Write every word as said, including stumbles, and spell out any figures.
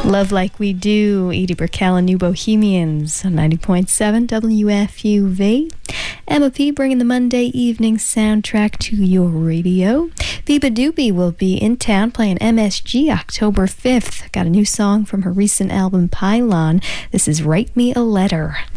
Love Like We Do, Edie Brickell and New Bohemians on ninety point seven W F U V. Emma P bringing the Monday evening soundtrack to your radio. Biba Doobie will be in town playing M S G October fifth. Got a new song from her recent album Pylon. This is Write Me a Letter.